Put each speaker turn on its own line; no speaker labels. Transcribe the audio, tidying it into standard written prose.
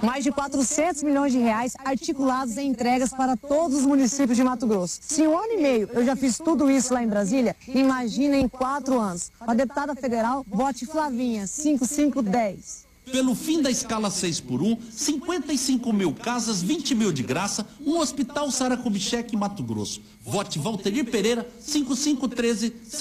Mais de 400 milhões de reais articulados em entregas para todos os municípios de Mato Grosso. Se em 1 ano e meio eu já fiz tudo isso lá em Brasília, imagina em 4 anos. A deputada federal, vote Flavinha, 5510.
Pelo fim da escala 6x1, 55 mil casas, 20 mil de graça, um hospital Sara Kubitschek em Mato Grosso. Vote Valterir Pereira, 5513.